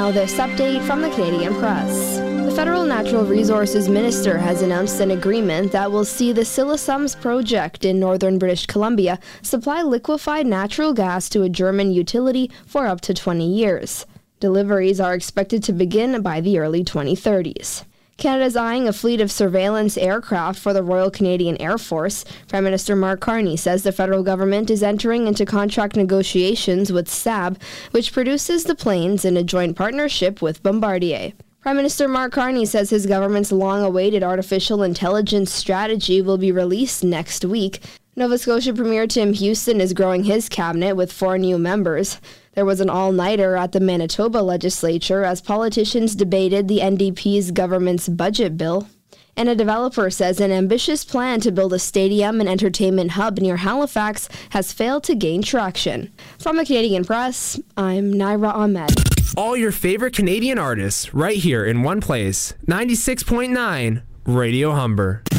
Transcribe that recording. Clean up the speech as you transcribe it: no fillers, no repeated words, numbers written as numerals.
Now this update from the Canadian Press. The Federal Natural Resources Minister has announced an agreement that will see the Silesums project in northern British Columbia supply liquefied natural gas to a German utility for up to 20 years. Deliveries are expected to begin by the early 2030s. Canada's eyeing a fleet of surveillance aircraft for the Royal Canadian Air Force. Prime Minister Mark Carney says the federal government is entering into contract negotiations with Saab, which produces the planes in a joint partnership with Bombardier. Prime Minister Mark Carney says his government's long-awaited artificial intelligence strategy will be released next week. Nova Scotia Premier Tim Houston is growing his cabinet with 4 new members. There was an all-nighter at the Manitoba legislature as politicians debated the NDP's government's budget bill. And a developer says an ambitious plan to build a stadium and entertainment hub near Halifax has failed to gain traction. From the Canadian Press, I'm Naira Ahmed. All your favorite Canadian artists right here in one place. 96.9 Radio Humber.